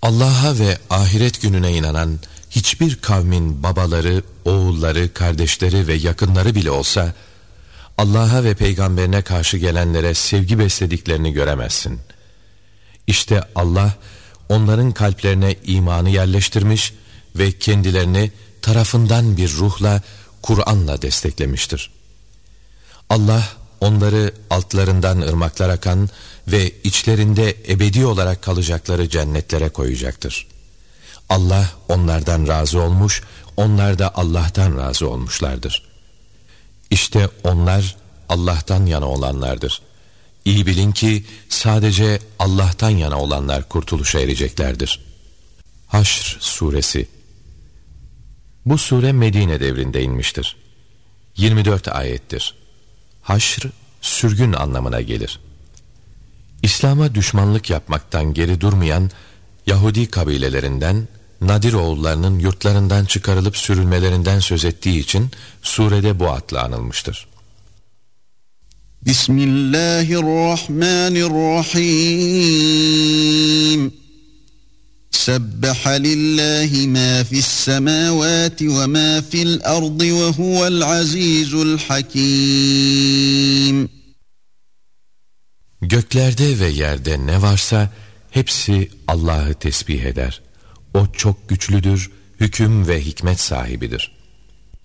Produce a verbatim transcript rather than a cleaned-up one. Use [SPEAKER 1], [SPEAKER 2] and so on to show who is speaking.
[SPEAKER 1] Allah'a ve ahiret gününe inanan hiçbir kavmin babaları, oğulları, kardeşleri ve yakınları bile olsa Allah'a ve peygamberine karşı gelenlere sevgi beslediklerini göremezsin. İşte Allah onların kalplerine imanı yerleştirmiş ve kendilerini tarafından bir ruhla, Kur'an'la desteklemiştir. Allah onları altlarından ırmaklar akan ve içlerinde ebedi olarak kalacakları cennetlere koyacaktır. Allah onlardan razı olmuş, onlar da Allah'tan razı olmuşlardır. İşte onlar Allah'tan yana olanlardır. İyi bilin ki sadece Allah'tan yana olanlar kurtuluşa ereceklerdir. Haşr Suresi. Bu sure Medine devrinde inmiştir. yirmi dört ayettir. Haşr, sürgün anlamına gelir. İslam'a düşmanlık yapmaktan geri durmayan Yahudi kabilelerinden Nadir oğullarının yurtlarından çıkarılıp sürülmelerinden söz ettiği için surede bu adla anılmıştır.
[SPEAKER 2] Bismillahirrahmanirrahim. Sebbaha lillahi ma fis semavati ve ma fil ardı ve huvel azizul hakim.
[SPEAKER 1] Göklerde ve yerde ne varsa hepsi Allah'ı tesbih eder. O çok güçlüdür, hüküm ve hikmet sahibidir.